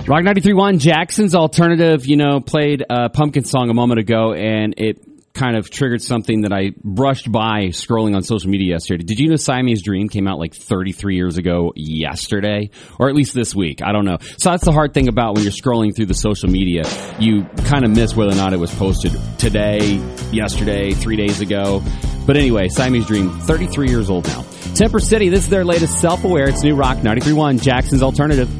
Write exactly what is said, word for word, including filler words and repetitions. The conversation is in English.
Rock ninety-three point one, Jackson's Alternative, you know, played a Pumpkin song a moment ago, and it kind of triggered something that I brushed by scrolling on social media yesterday. Did you know Siamese Dream came out like thirty-three years ago yesterday? Or at least this week. I don't know. So that's the hard thing about when you're scrolling through the social media. You kind of miss whether or not it was posted today, yesterday, three days ago. But anyway, Siamese Dream, thirty-three years old now. Temper City, this is their latest Self-Aware. It's new Rock ninety-three point one, Jackson's Alternative.